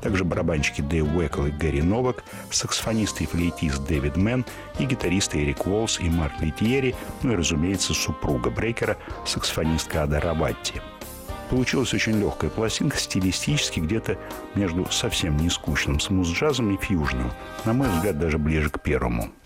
также барабанщики Дэйв Уэкл и Гэри Новак, саксофонисты и флейтист Дэвид Мэн и гитаристы Эрик Уоллс и Марк Литьери, ну и, разумеется, супруга Брейкера, саксофонистка Ада Раватти. Получилась очень легкая пластинка, стилистически где-то между совсем не скучным смуз-джазом и фьюжном. На мой взгляд, даже ближе к первому.